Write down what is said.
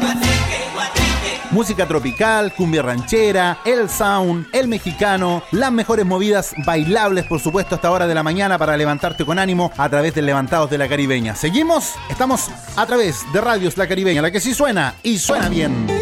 Música tropical, cumbia ranchera, el sound, el mexicano, las mejores movidas bailables, por supuesto, a esta hora de la mañana para levantarte con ánimo a través de Levantados de la Caribeña. ¿Seguimos? Estamos a través de Radios La Caribeña, la que sí suena y suena bien.